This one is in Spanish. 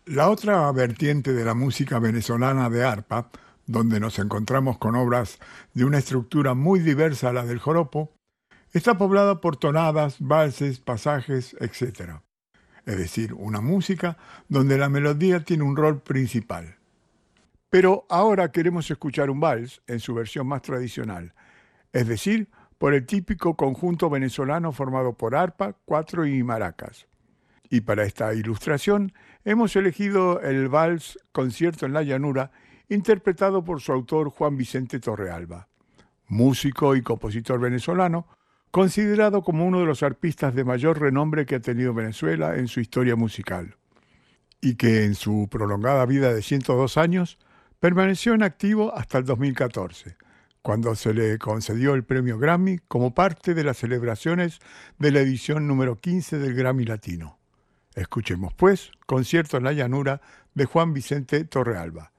La otra vertiente de la música venezolana de arpa, donde nos encontramos con obras de una estructura muy diversa a la del joropo, está poblada por tonadas, valses, pasajes, etc. Es decir, una música donde la melodía tiene un rol principal. Pero ahora queremos escuchar un vals en su versión más tradicional, es decir, por el típico conjunto venezolano formado por arpa, cuatro y maracas. Y para esta ilustración hemos elegido el vals Concierto en la Llanura, interpretado por su autor Juan Vicente Torrealba, músico y compositor venezolano, considerado como uno de los arpistas de mayor renombre que ha tenido Venezuela en su historia musical, y que en su prolongada vida de 102 años permaneció en activo hasta el 2014, cuando se le concedió el premio Grammy como parte de las celebraciones de la edición número 15 del Grammy Latino. Escuchemos, pues, Concierto en la Llanura de Juan Vicente Torrealba.